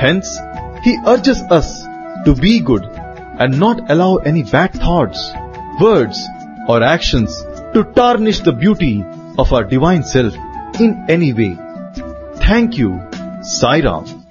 Hence, he urges us to be good and not allow any bad thoughts, words or actions to tarnish the beauty of our divine self in any way. Thank you, Sai Ram.